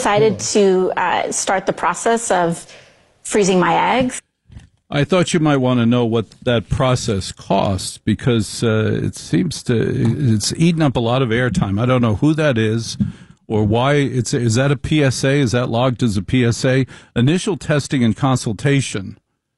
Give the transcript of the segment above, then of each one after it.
decided to start the process of freezing my eggs. I thought you might want to know what that process costs because it seems it's eaten up a lot of airtime. I don't know who that is or why is that a PSA? Is that logged as a PSA? Initial testing and consultation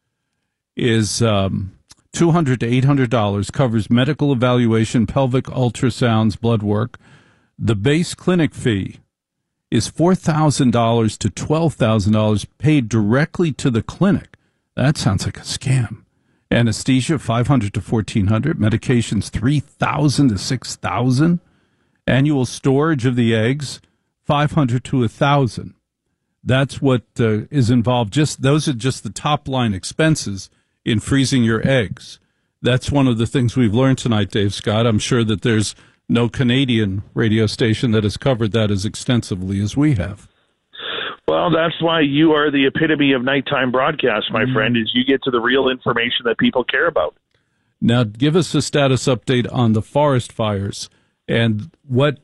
is $200 to $800, covers medical evaluation, pelvic ultrasounds, blood work. The base clinic fee is $4,000 to $12,000 paid directly to the clinic. That sounds like a scam. Anesthesia, $500 to $1,400. Medications, $3,000 to $6,000. Annual storage of the eggs, $500 to $1,000. That's what is involved. Those are just the top line expenses in freezing your eggs. That's one of the things we've learned tonight, Dave Scott. I'm sure that there's no Canadian radio station that has covered that as extensively as we have. Well, that's why you are the epitome of nighttime broadcast, my friend, is you get to the real information that people care about. Now, give us a status update on the forest fires and why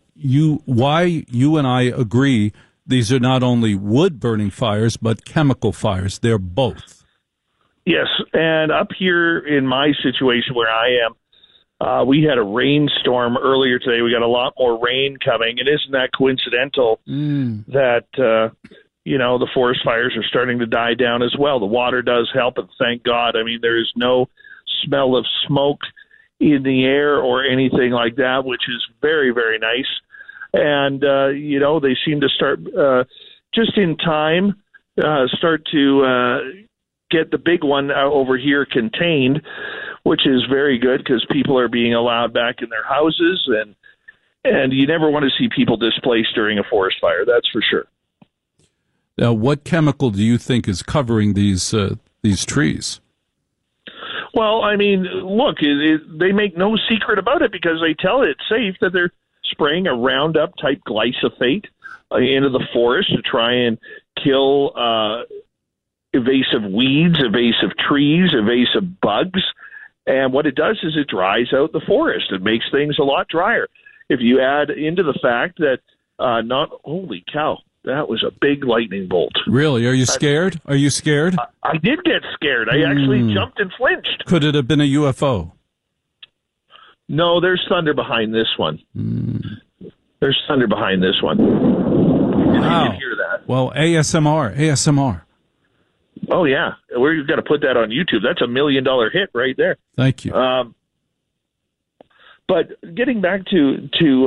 you and I agree these are not only wood-burning fires, but chemical fires. They're both. Yes, and up here in my situation where I am, we had a rainstorm earlier today. We got a lot more rain coming, and isn't that coincidental that the forest fires are starting to die down as well. The water does help, and thank God. I mean, there is no smell of smoke in the air or anything like that, which is very, very nice. And, they seem to start just in time, start to get the big one over here contained, which is very good because people are being allowed back in their houses. And you never want to see people displaced during a forest fire, that's for sure. Now, what chemical do you think is covering these trees? Well, I mean, look, they make no secret about it because they tell it it's safe that they're spraying a Roundup-type glyphosate into the forest to try and kill invasive weeds, invasive trees, invasive bugs. And what it does is it dries out the forest. It makes things a lot drier. If you add into the fact that holy cow, that was a big lightning bolt. Really? Are you scared? Are you scared? I did get scared. I actually jumped and flinched. Could it have been a UFO? No, there's thunder behind this one. There's thunder behind this one. Wow. You can hear that. Well, ASMR. Oh, yeah. We've got to put that on YouTube. That's $1 million hit right there. Thank you. But getting back to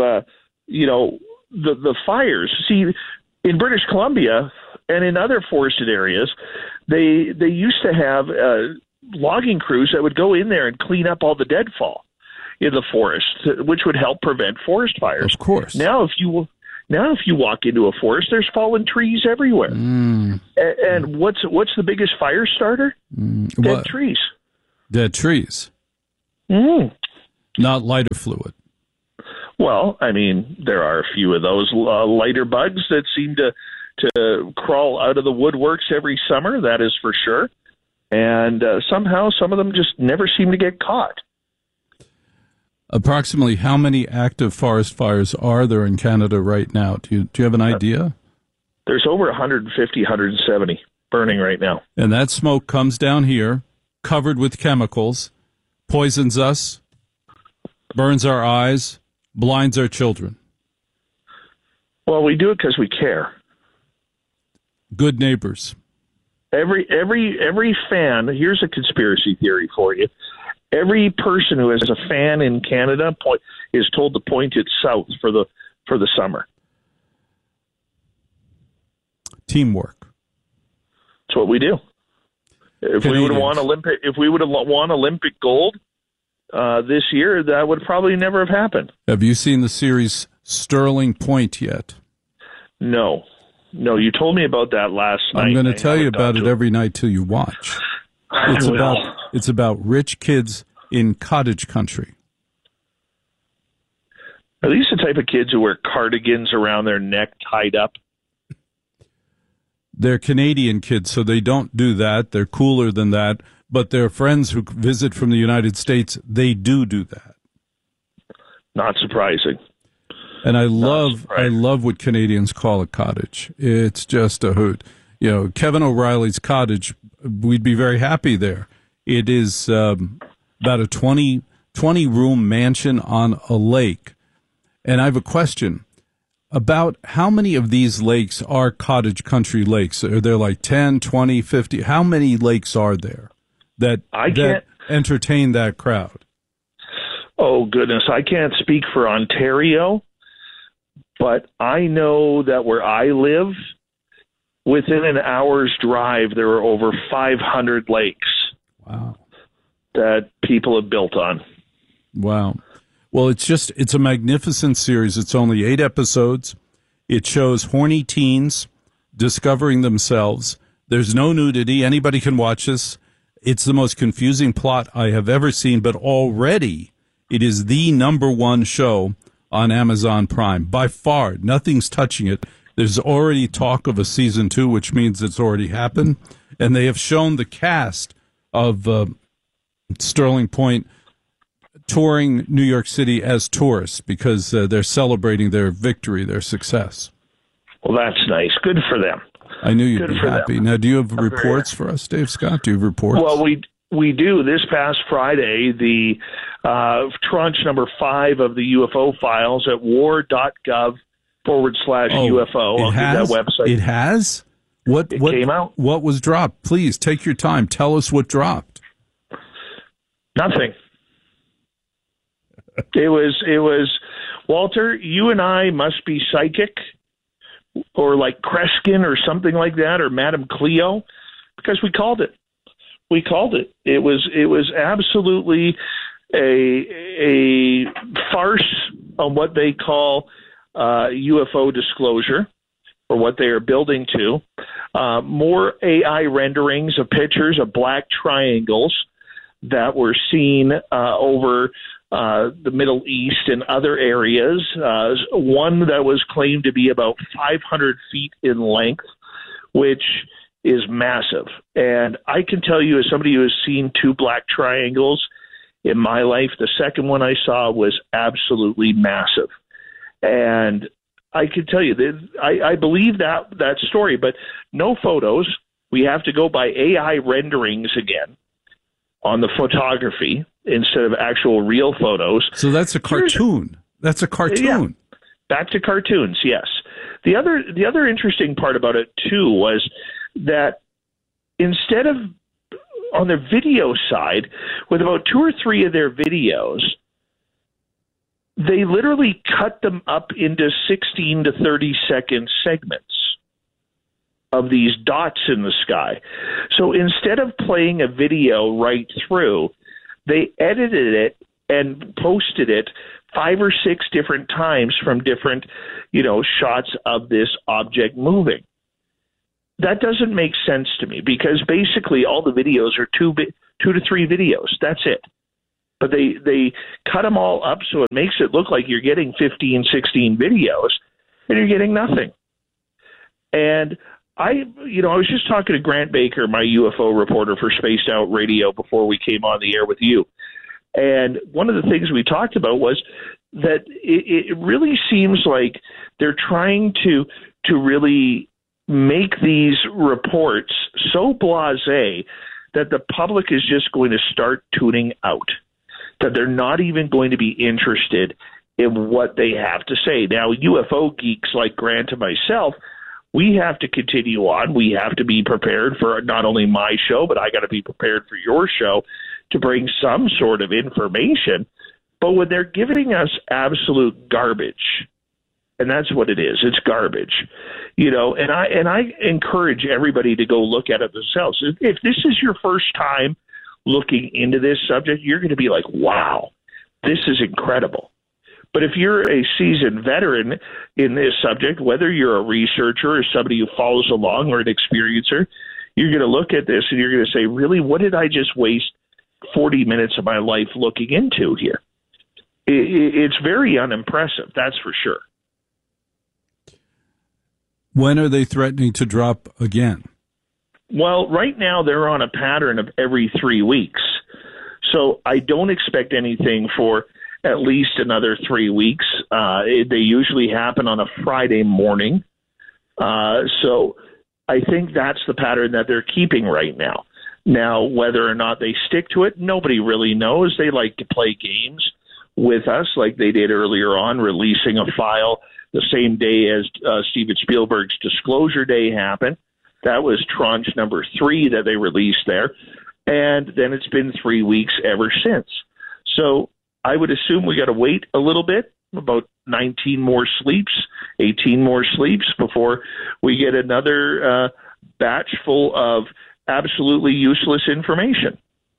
the fires, see, in British Columbia and in other forested areas, they used to have logging crews that would go in there and clean up all the deadfall in the forest, which would help prevent forest fires. Of course. Now, if you walk into a forest, there's fallen trees everywhere. And what's the biggest fire starter? Dead trees. Dead trees. Not lighter fluid. Well, I mean, there are a few of those lighter bugs that seem to crawl out of the woodworks every summer, that is for sure. And somehow some of them just never seem to get caught. Approximately how many active forest fires are there in Canada right now? Do you have an idea? There's over 150, 170 burning right now. And that smoke comes down here, covered with chemicals, poisons us, burns our eyes, blinds our children. Well, we do it because we care. Good neighbors. Every fan, here's a conspiracy theory for you. Every person who has a fan in Canada is told to point it south for the summer. Teamwork. That's what we do. If we would have won Olympic gold this year, that would probably never have happened. Have you seen the series Sterling Point yet? No, you told me about that last night. I'm going to tell you about it every night till you watch. It's about rich kids in cottage country. Are these the type of kids who wear cardigans around their neck tied up? They're Canadian kids, so they don't do that. They're cooler than that. But their friends who visit from the United States, they do that. Not surprising. And I love what Canadians call a cottage. It's just a hoot. You know, Kevin O'Reilly's cottage, we'd be very happy there. It is about a 20-room mansion on a lake. And I have a question about how many of these lakes are cottage country lakes. Are there like 10, 20, 50? How many lakes are there that entertain that crowd? Oh, goodness. I can't speak for Ontario, but I know that where I live, within an hour's drive, there are over 500 lakes. Wow. That people have built on. Wow. Well, it's a magnificent series. It's only 8 episodes. It shows horny teens discovering themselves. There's no nudity. Anybody can watch this. It's the most confusing plot I have ever seen, but already it is the #1 show on Amazon Prime. By far, nothing's touching it. There's already talk of a season 2, which means it's already happened. And they have shown the cast of Sterling Point touring New York City as tourists because they're celebrating their victory, their success. Well, that's nice. Good for them. I knew you'd be happy. Now, do you have reports for us, Dave Scott? Do you have reports? Well, we do. This past Friday, the tranche number 5 of the UFO files at war.gov /UFO. I'll give that website. It has? What came out? What was dropped? Please take your time. Tell us what dropped. Nothing. It was Walter, you and I must be psychic or like Kreskin or something like that, or Madame Cleo, because we called it. We called it. It was absolutely a farce on what they call UFO disclosure, or what they are building to. More AI renderings of pictures of black triangles that were seen over the Middle East and other areas. One that was claimed to be about 500 feet in length, which is massive. And I can tell you, as somebody who has seen 2 black triangles in my life, the second one I saw was absolutely massive. And I can tell you that I believe that story, but no photos. We have to go by AI renderings again on the photography instead of actual real photos. So that's a cartoon. That's a cartoon. Yeah. Back to cartoons, yes. The other interesting part about it too was that instead of on their video side, with about 2 or 3 of their videos, they literally cut them up into 16 to 30-second segments of these dots in the sky. So instead of playing a video right through, they edited it and posted it 5 or 6 different times from different, shots of this object moving. That doesn't make sense to me, because basically all the videos are 2 to 3 videos. That's it. But they cut them all up so it makes it look like you're getting 15, 16 videos, and you're getting nothing. And I was just talking to Grant Baker, my UFO reporter for Spaced Out Radio, before we came on the air with you. And one of the things we talked about was that it really seems like they're trying to really make these reports so blasé that the public is just going to start tuning out, that they're not even going to be interested in what they have to say. Now, UFO geeks like Grant and myself, we have to continue on. We have to be prepared for not only my show, but I got to be prepared for your show to bring some sort of information. But when they're giving us absolute garbage, and that's what it is, it's garbage, and I encourage everybody to go look at it themselves. If this is your first time looking into this subject, you're going to be like, wow, this is incredible. But if you're a seasoned veteran in this subject, whether you're a researcher or somebody who follows along or an experiencer, you're going to look at this and you're going to say, really, what did I just waste 40 minutes of my life looking into here? It's very unimpressive, that's for sure. When are they threatening to drop again? Well, right now they're on a pattern of every 3 weeks. So I don't expect anything for at least another 3 weeks. They usually happen on a Friday morning. So I think that's the pattern that they're keeping right now. Now, whether or not they stick to it, nobody really knows. They like to play games with us like they did earlier on, releasing a file the same day as Steven Spielberg's Disclosure Day happened. That was tranche number 3 that they released there. And then it's been 3 weeks ever since. So I would assume we got to wait a little bit, about 19 more sleeps, 18 more sleeps before we get another batch full of absolutely useless information.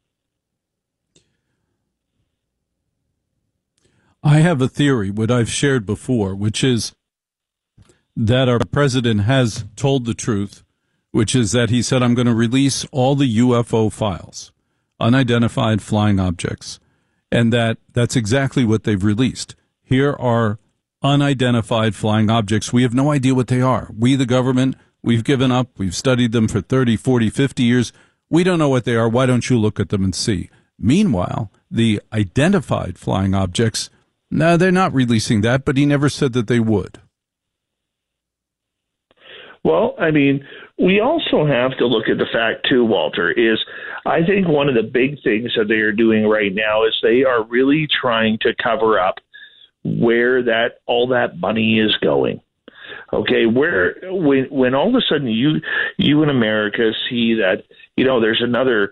I have a theory, what I've shared before, which is that our president has told the truth, which is that he said, I'm going to release all the UFO files, unidentified flying objects, and that's exactly what they've released. Here are unidentified flying objects. We have no idea what they are. We, the government, we've given up. We've studied them for 30, 40, 50 years. We don't know what they are. Why don't you look at them and see? Meanwhile, the identified flying objects, no, they're not releasing that, but he never said that they would. Well, I mean, we also have to look at the fact, too, Walter, is I think one of the big things that they are doing right now is they are really trying to cover up where that all that money is going. Okay, when all of a sudden you in America see that, there's another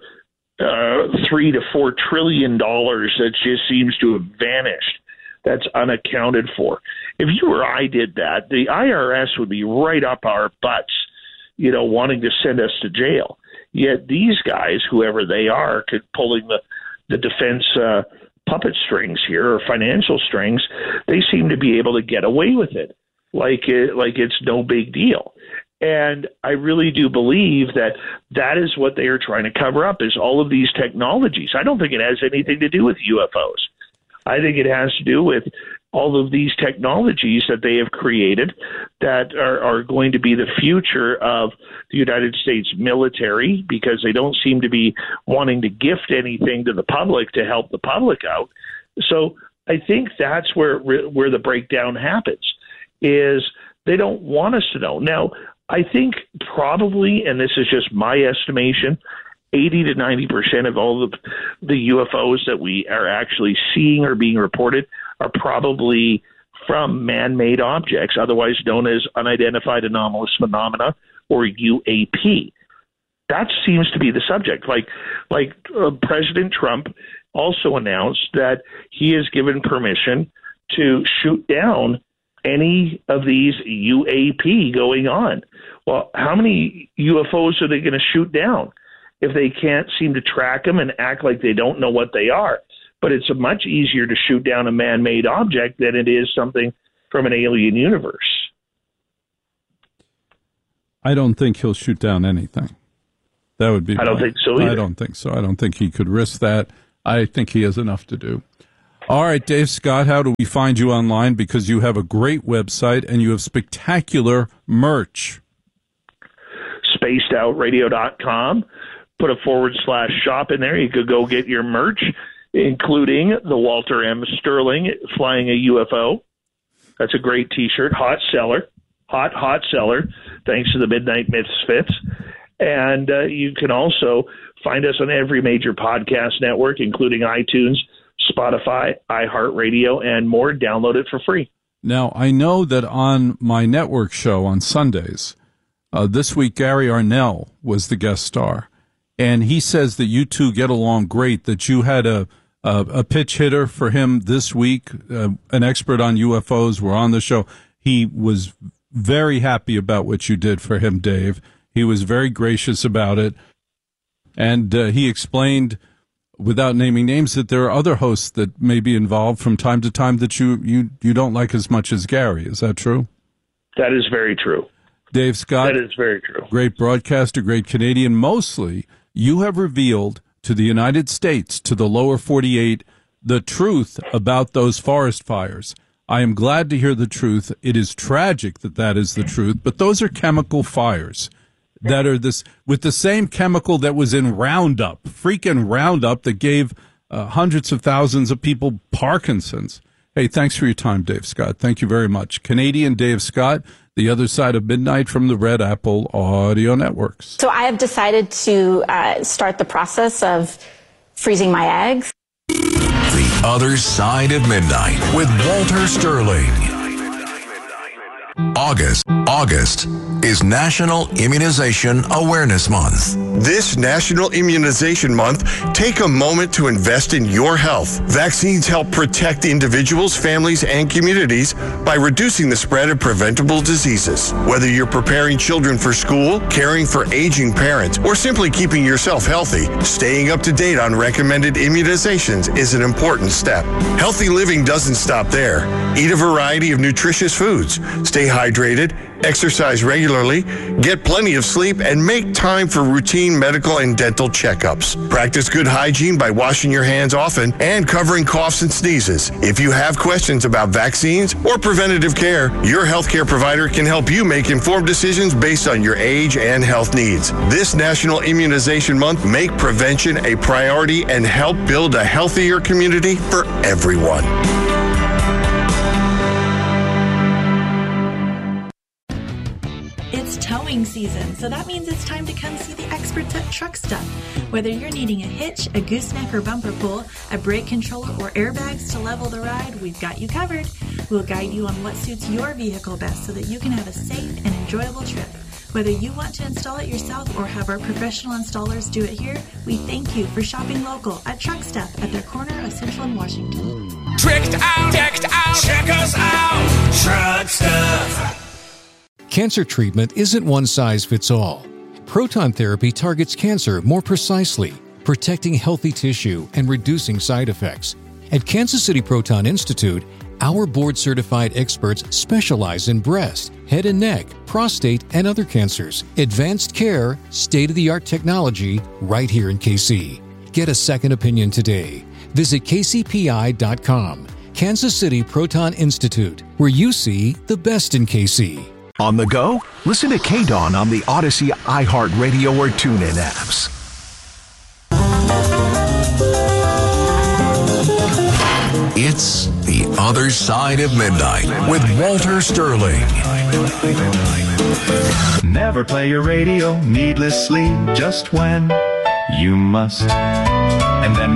$3 to $4 trillion that just seems to have vanished, that's unaccounted for. If you or I did that, the IRS would be right up our butts, wanting to send us to jail. Yet these guys, whoever they are, pulling the defense puppet strings here, or financial strings, they seem to be able to get away with it like it's no big deal. And I really do believe that is what they are trying to cover up, is all of these technologies. I don't think it has anything to do with UFOs. I think it has to do with all of these technologies that they have created that are going to be the future of the United States military, because they don't seem to be wanting to gift anything to the public to help the public out. So I think that's where the breakdown happens, is they don't want us to know. Now, I think probably, and this is just my estimation, 80 to 90% of all the UFOs that we are actually seeing or being reported are probably from man-made objects, otherwise known as unidentified anomalous phenomena, or UAP. That seems to be the subject. Like President Trump also announced that he has given permission to shoot down any of these UAP going on. Well, how many UFOs are they going to shoot down if they can't seem to track them and act like they don't know what they are? But it's much easier to shoot down a man-made object than it is something from an alien universe. I don't think he'll shoot down anything. That would be. I don't think so either. I don't think so. I don't think he could risk that. I think he has enough to do. All right, Dave Scott, how do we find you online? Because you have a great website and you have spectacular merch. Spacedoutradio.com. Put a /shop in there. You could go get your merch, including the Walter M. Sterling flying a UFO. That's a great T-shirt. Hot seller. Hot seller, thanks to the Midnight Misfits. And you can also find us on every major podcast network, including iTunes, Spotify, iHeartRadio, and more. Download it for free. Now, I know that on my network show on Sundays, this week Gary Arnell was the guest star. And he says that you two get along great, that you had a pitch hitter for him this week, an expert on UFOs were on the show. He was very happy about what you did for him, Dave. He was very gracious about it. And he explained, without naming names, that there are other hosts that may be involved from time to time that you don't like as much as Gary. Is that true? That is very true. Dave Scott. That is very true. Great broadcaster, great Canadian. Mostly, you have revealed to the United States, to the lower 48, the truth about those forest fires. I am glad to hear the truth. It is tragic that is the truth, but those are chemical fires that are with the same chemical that was in Roundup, freaking Roundup, that gave hundreds of thousands of people Parkinson's. Hey, thanks for your time, Dave Scott. Thank you very much. Canadian Dave Scott, The Other Side of Midnight from the Red Apple Audio Networks. So I have decided to start the process of freezing my eggs. The Other Side of Midnight with Walter Sterling. August is National Immunization Awareness Month. This National Immunization Month, take a moment to invest in your health. Vaccines help protect individuals, families, and communities by reducing the spread of preventable diseases. Whether you're preparing children for school, caring for aging parents, or simply keeping yourself healthy, staying up to date on recommended immunizations is an important step. Healthy living doesn't stop there. Eat a variety of nutritious foods. Stay hydrated, exercise regularly, get plenty of sleep, and make time for routine medical and dental checkups. Practice good hygiene by washing your hands often and covering coughs and sneezes. If you have questions about vaccines or preventative care, your healthcare provider can help you make informed decisions based on your age and health needs. This National Immunization Month, make prevention a priority and help build a healthier community for everyone. It's towing season, so that means it's time to come see the experts at Truck Stuff. Whether you're needing a hitch, a gooseneck or bumper pull, a brake controller, or airbags to level the ride, we've got you covered. We'll guide you on what suits your vehicle best so that you can have a safe and enjoyable trip. Whether you want to install it yourself or have our professional installers do it here, we thank you for shopping local at Truck Stuff at their corner of Central and Washington. Tricked out, decked out, check us out, Truck Stuff. Cancer treatment isn't one size fits all. Proton therapy targets cancer more precisely, protecting healthy tissue and reducing side effects. At Kansas City Proton Institute, our board-certified experts specialize in breast, head and neck, prostate, and other cancers. Advanced care, state-of-the-art technology, right here in KC. Get a second opinion today. Visit kcpi.com. Kansas City Proton Institute, where you see the best in KC. On the go? Listen to KDAWN on the Odyssey, iHeartRadio, or TuneIn apps. It's The Other Side of Midnight with Walter Sterling. Never play your radio needlessly, just when you must. And then